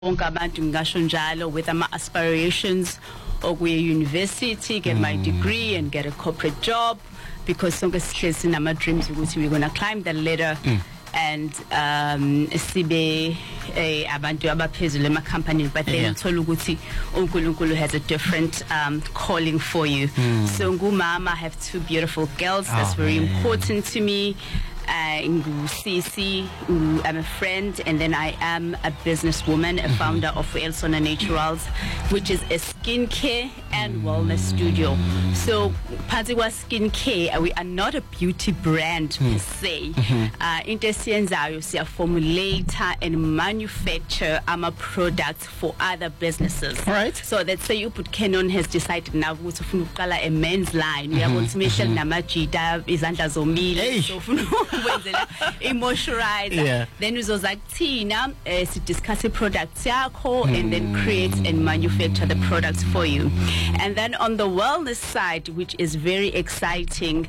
wonke abantu ngisho njalo with ama aspirations okuya university, get my degree and get a corporate job, because sonke sihlezi nama dreams ukuthi we're going to climb the ladder and sibe abantu abaphezulu ema company, but then uthola ukuthi uNkulunkulu has a different calling for you. So ngumama, I have two beautiful girls. That's very important to me. Sisi, I'm a friend, and then I am a businesswoman, a founder of Elsona Naturals, which is a skincare and wellness studio. So, Paziwa Skincare, we are not a beauty brand per se. Intercienzayo, we are formulator and manufacture our products for other businesses. Right. So let's say you put Canon has decided now to color a men's line. We are going to make sure Namajida is under Zomili. A moisturizer, then uzozakuthina discuss products yakho and then create and manufacture the products for you. And then on the wellness side, which is very exciting,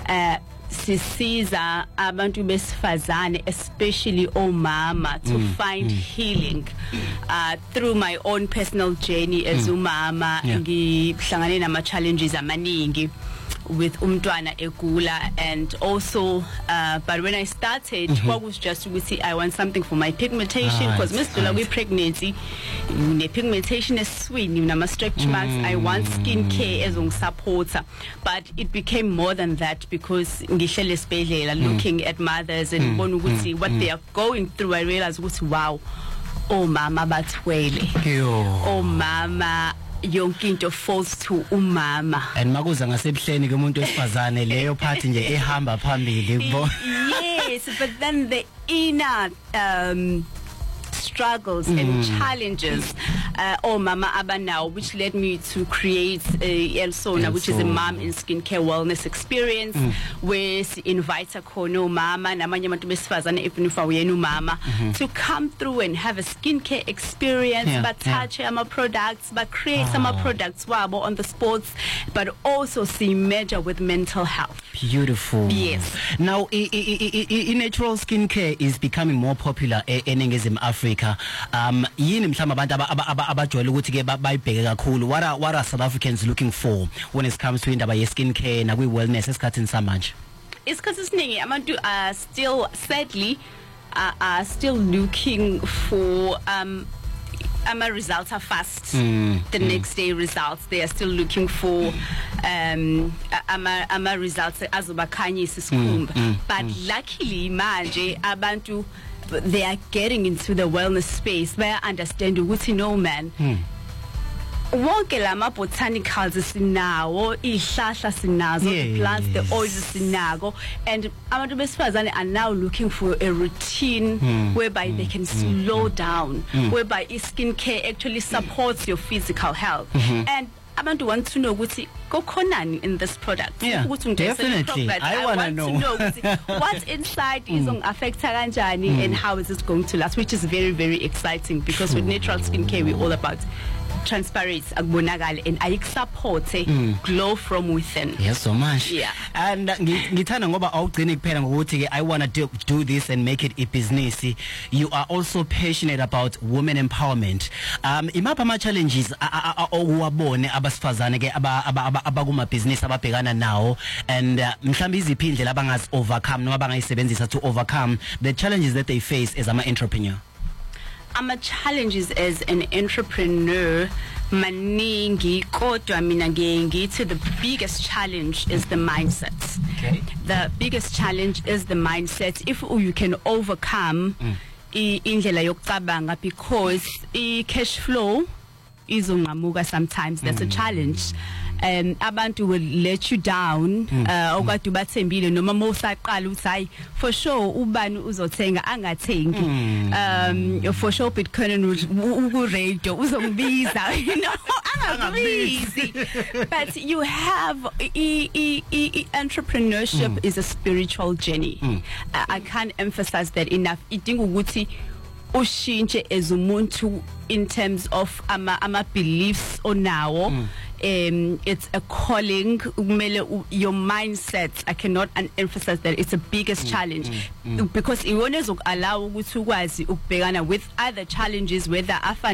sisiza abantu besifazane, especially omama, to find healing through my own personal journey as umama. Ngihlangane nama challenges amaningi with umntwana egula, and also but when I started, what was just to see I want something for my pigmentation, because with pregnancy the pigmentation is sweet, stretch marks. I want skincare as a supporter, but it became more than that, because looking at mothers and what they are going through, I realized wow, oh mama batwele, oh mama yonke into falls to umama. And makuza ngasebuhleni ke umuntu wesifazane leyo part nje ehamba phambili kubo. Yes, but then the inner struggles and challenges mama abanawo, which led me to create Elsona, which is a mom in skincare wellness experience, where she invites a kono mama namanye abantu besifazane even if awuyena mama to come through and have a skincare experience, but touch our products, but create some products wabo on the sports, but also see measure with mental health. Beautiful. Yes. Now natural skincare is becoming more popular in Africa. Yini mhlamba abantu abajwayele ukuthi ke bayibheke kakhulu, what are South Africans looking for when it comes to indaba ye skincare na kwi wellness esikhathini samanje? Isikhathi esiningi abantu are still sadly are still looking for ama results are fast. The next day results, they are still looking for ama results azobakhanyisa isikhumba. But luckily manje abantu, they are getting into the wellness space where I understand ukuthi no man wonke lama botanicals sinawo, ihlahla sinazo, the plants, the oils sinago, and abantu besifazane are now looking for a routine whereby they can slow down, whereby skincare actually supports your physical health. And abantu want to know ukuthi kokhonani in this product. Definitely. I want to know what's inside is on affecta kanjani and how is it going to last, which is very, very exciting, because with natural skincare we're all about transparency and I support glow from within. Yes, so much. Yeah. And ngithanda ngoba awugcini kuphela ngokuthi I want to do this and make it a business. You are also passionate about women empowerment. Imapha ama challenges owabone abasifazane ke abakuma business ababhekana nawo, and mhlambi iziphi indlela abangazi overcome noma bangayisebenzisa to overcome the challenges that they face as an entrepreneur? Challenges as an entrepreneur maningi, kodwa mina ngithi the biggest challenge is the mindset. Okay. The biggest challenge is the mindset. If you can overcome indlela yokucabanga, because cash flow izongamuka sometimes, that's a challenge. Abantu will let you down, okade bathembile noma mawusaqala uthi hayi for sure ubani uzothenga angathengi, for sure Bitcoin ku radio uzongibiza, angabizi. But you have entrepreneurship is a spiritual journey. I can't emphasize that enough. Idinga ukuthi ushintshe as umuntu in terms of ama beliefs onawo, it's a calling. Your mindset, I cannot emphasize that it's the biggest challenge because iwona zok allow ukuthi ukwazi ukubhekana with other challenges whether